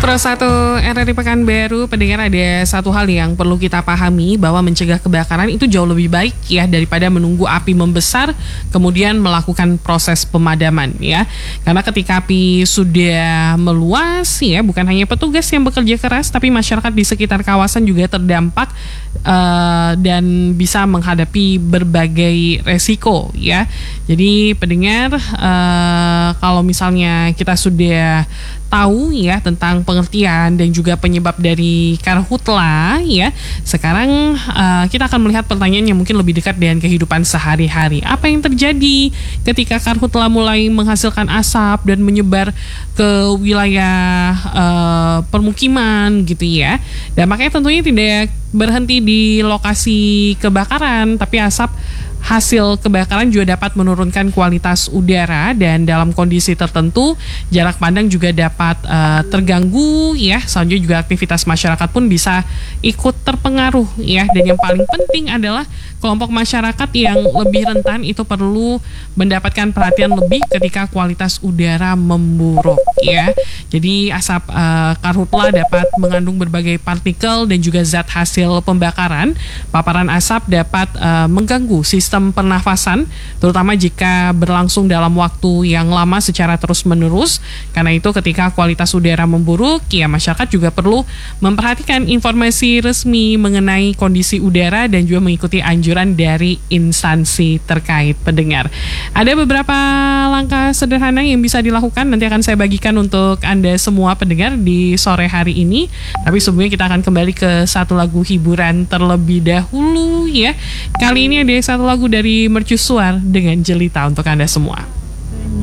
Pro 1 RRI Pekanbaru, pendengar, ada satu hal yang perlu kita pahami bahwa mencegah kebakaran itu jauh lebih baik ya daripada menunggu api membesar kemudian melakukan proses pemadaman ya. Karena ketika api sudah meluas ya, bukan hanya petugas yang bekerja keras tapi masyarakat di sekitar kawasan juga terdampak dan bisa menghadapi berbagai resiko ya. Jadi pendengar, kalau misalnya kita sudah tahu ya tentang pengertian dan juga penyebab dari karhutla ya, sekarang kita akan melihat pertanyaan yang mungkin lebih dekat dengan kehidupan sehari-hari. Apa yang terjadi ketika karhutla mulai menghasilkan asap dan menyebar ke wilayah permukiman gitu ya. Dampaknya tentunya tidak berhenti di lokasi kebakaran, tapi asap hasil kebakaran juga dapat menurunkan kualitas udara dan dalam kondisi tertentu jarak pandang juga dapat terganggu ya. Selanjutnya juga aktivitas masyarakat pun bisa ikut terpengaruh ya. Dan yang paling penting adalah kelompok masyarakat yang lebih rentan itu perlu mendapatkan perhatian lebih ketika kualitas udara memburuk ya. Jadi asap karhutla dapat mengandung berbagai partikel dan juga zat hasil pembakaran. Paparan asap dapat mengganggu sistem pernafasan, terutama jika berlangsung dalam waktu yang lama secara terus-menerus. Karena itu ketika kualitas udara memburuk, ya masyarakat juga perlu memperhatikan informasi resmi mengenai kondisi udara dan juga mengikuti anjuran dari instansi terkait. Pendengar, ada beberapa langkah sederhana yang bisa dilakukan, nanti akan saya bagikan untuk Anda semua pendengar di sore hari ini. Tapi sebelumnya kita akan kembali ke satu lagu hiburan terlebih dahulu ya. Kali ini ada satu lagu dari Mercusuar dengan Jelita untuk Anda semua.